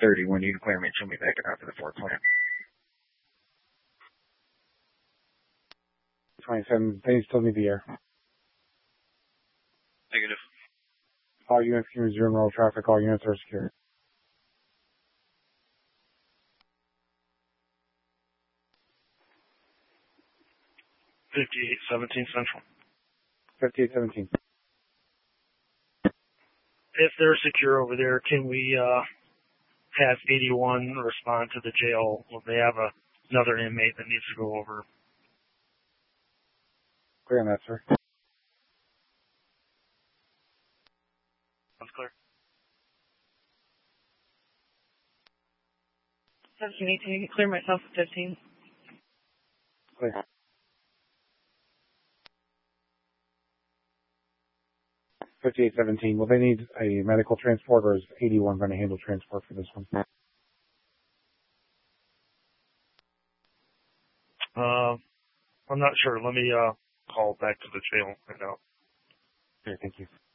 5:30 when you can clear me and show me back after the floor plan. 27, they still need the air. Negative. All units can resume road traffic. All units are secure. (5817) Central. 5817. If they're secure over there, can we have 81 respond to the jail when they have another inmate that needs to go over? Clear on that, sir. That's clear. 1718, you can clear myself at 15. Clear. 5817. Will they need a medical transport, or is 81 going to handle transport for this one? I'm not sure. Let me call back to the jail right now. Okay, thank you.